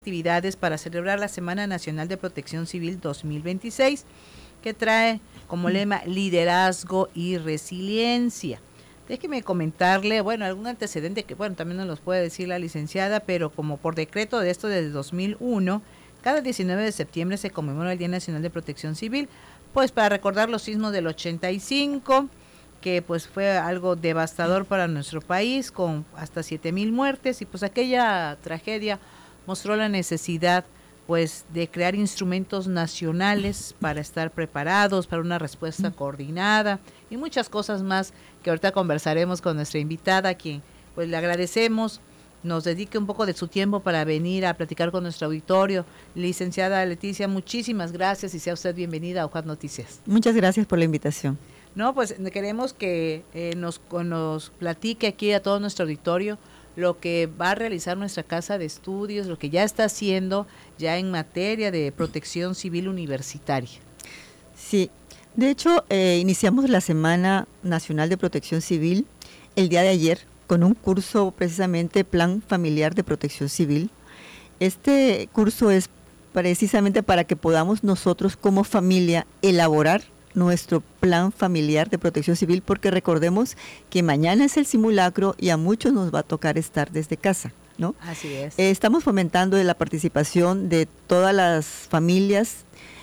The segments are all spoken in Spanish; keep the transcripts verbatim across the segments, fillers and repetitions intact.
actividades para celebrar la Semana Nacional de Protección Civil dos mil veintiséis, que trae como lema liderazgo y resiliencia. Déjeme comentarle, bueno, algún antecedente que, bueno, también nos los puede decir la licenciada, pero como por decreto de esto desde dos mil uno, cada diecinueve de septiembre se conmemora el Día Nacional de Protección Civil, pues para recordar los sismos del ochenta y cinco, que pues fue algo devastador para nuestro país, con hasta siete mil muertes, y pues aquella tragedia mostró la necesidad pues de crear instrumentos nacionales para estar preparados para una respuesta coordinada y muchas cosas más que ahorita conversaremos con nuestra invitada, a quien pues le agradecemos nos dedique un poco de su tiempo para venir a platicar con nuestro auditorio. Licenciada Leticia, muchísimas gracias y sea usted bienvenida a O J Noticias. Muchas gracias por la invitación. No, pues queremos que eh, nos, nos platique aquí a todo nuestro auditorio lo que va a realizar nuestra casa de estudios, lo que ya está haciendo ya en materia de protección civil universitaria. Sí, de hecho eh, iniciamos la Semana Nacional de Protección Civil el día de ayer con un curso precisamente Plan Familiar de Protección Civil. Este curso es precisamente para que podamos nosotros como familia elaborar nuestro plan familiar de protección civil, porque recordemos que mañana es el simulacro y a muchos nos va a tocar estar desde casa, ¿no? Así es. Eh, estamos fomentando la participación de todas las familias.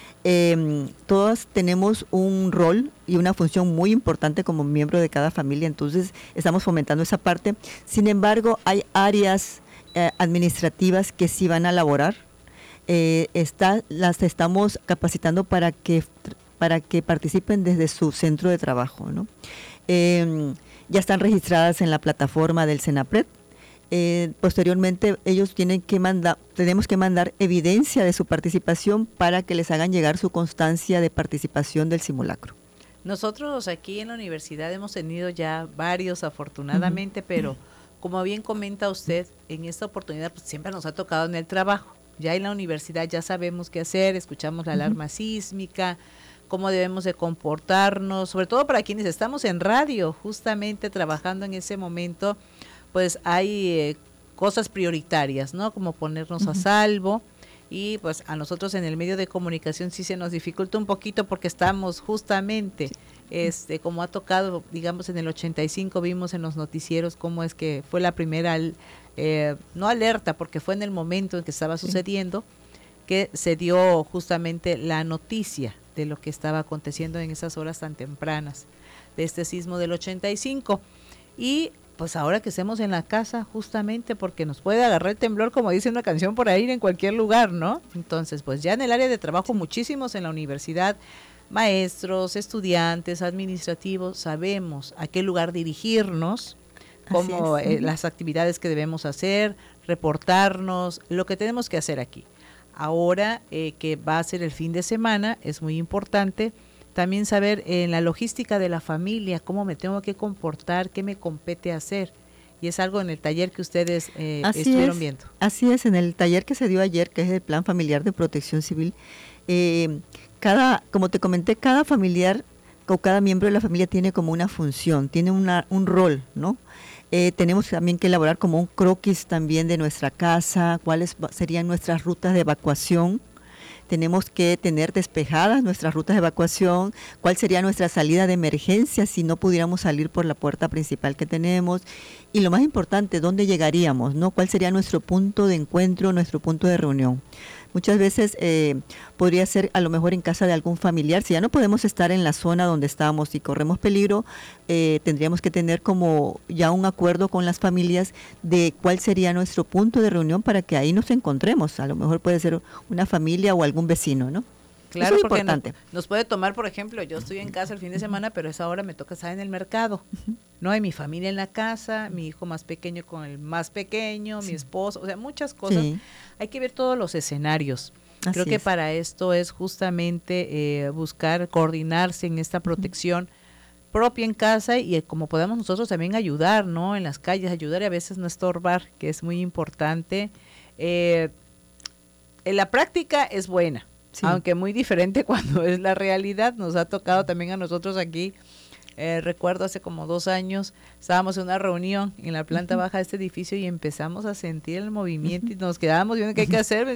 Eh, todas tenemos un rol y una función muy importante como miembro de cada familia, entonces estamos fomentando esa parte. Sin embargo, hay áreas eh, administrativas que sí van a elaborar. Eh, está, las estamos capacitando para que para que participen desde su centro de trabajo, ¿no? Eh, ya están registradas en la plataforma del Senapred. Eh, posteriormente ellos tienen que mandar, tenemos que mandar evidencia de su participación para que les hagan llegar su constancia de participación del simulacro. Nosotros aquí en la universidad hemos tenido ya varios afortunadamente, uh-huh. pero como bien comenta usted, en esta oportunidad pues, siempre nos ha tocado en el trabajo. Ya en la universidad ya sabemos qué hacer, escuchamos la alarma uh-huh. sísmica, cómo debemos de comportarnos, sobre todo para quienes estamos en radio, justamente trabajando en ese momento, pues hay eh, cosas prioritarias, ¿no? Como ponernos uh-huh. a salvo, y pues a nosotros en el medio de comunicación sí se nos dificulta un poquito porque estamos justamente, este, como ha tocado, digamos en el ochenta y cinco vimos en los noticieros cómo es que fue la primera, eh, no alerta, porque fue en el momento en que estaba sucediendo, sí. que se dio justamente la noticia de lo que estaba aconteciendo en esas horas tan tempranas de este sismo del ochenta y cinco. Y pues ahora que estemos en la casa, justamente porque nos puede agarrar el temblor, como dice una canción por ahí, en cualquier lugar, ¿no? Entonces, pues ya en el área de trabajo, muchísimos en la universidad, maestros, estudiantes, administrativos, sabemos a qué lugar dirigirnos, cómo eh, las actividades que debemos hacer, reportarnos, lo que tenemos que hacer aquí. Ahora eh, que va a ser el fin de semana, es muy importante también saber en la logística de la familia, cómo me tengo que comportar, qué me compete hacer. Y es algo en el taller que ustedes eh, estuvieron es, viendo. Así es, en el taller que se dio ayer, que es el Plan Familiar de Protección Civil, eh, cada, como te comenté, cada familiar o cada miembro de la familia tiene como una función, tiene una, un rol, ¿no? Eh, tenemos también que elaborar como un croquis también de nuestra casa, cuáles serían nuestras rutas de evacuación. Tenemos que tener despejadas nuestras rutas de evacuación, cuál sería nuestra salida de emergencia si no pudiéramos salir por la puerta principal que tenemos. Y lo más importante, ¿dónde llegaríamos? ¿No? ¿Cuál sería nuestro punto de encuentro, nuestro punto de reunión? Muchas veces eh, podría ser a lo mejor en casa de algún familiar. Si ya no podemos estar en la zona donde estamos y corremos peligro, eh, tendríamos que tener como ya un acuerdo con las familias de cuál sería nuestro punto de reunión para que ahí nos encontremos. A lo mejor puede ser una familia o algún vecino, ¿no? Claro, es porque importante. Nos, nos puede tomar, por ejemplo, yo estoy en casa el fin de semana, pero a esa hora me toca estar en el mercado. Uh-huh. No hay mi familia en la casa, mi hijo más pequeño con el más pequeño, sí. mi esposo, o sea, muchas cosas. Sí. Hay que ver todos los escenarios. Así Creo que es. Para esto es justamente eh, buscar coordinarse en esta protección uh-huh. propia en casa y eh, como podamos nosotros también ayudar, ¿no? En las calles, ayudar y a veces no estorbar, que es muy importante. Eh, en la práctica es buena. Sí. Aunque muy diferente cuando es la realidad. Nos ha tocado también a nosotros aquí, eh, recuerdo hace como dos años, estábamos en una reunión en la planta uh-huh. baja de este edificio y empezamos a sentir el movimiento uh-huh. y nos quedábamos viendo qué hay que hacer.